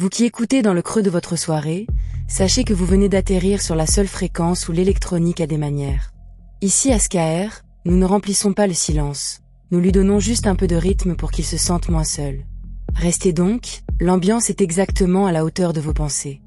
Vous qui écoutez dans le creux de votre soirée, sachez que vous venez d'atterrir sur la seule fréquence où l'électronique a des manières. Ici à SKR, nous ne remplissons pas le silence. Nous lui donnons juste un peu de rythme pour qu'il se sente moins seul. Restez donc, l'ambiance est exactement à la hauteur de vos pensées.